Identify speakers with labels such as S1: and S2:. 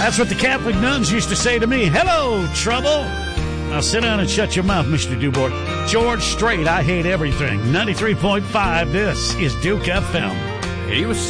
S1: That's what the Catholic nuns used to say to me. Hello, trouble. Now sit down and shut your mouth, Mr. Dubois. George Strait, I hate everything. 93.5, this is Duke FM.
S2: He was